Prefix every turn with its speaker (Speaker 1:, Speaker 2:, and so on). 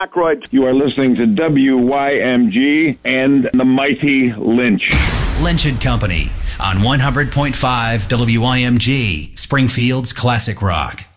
Speaker 1: Aykroyd. You are listening to WYMG and the Mighty Lynch.
Speaker 2: Lynch and Company on 100.5 WYMG, Springfield's Classic Rock.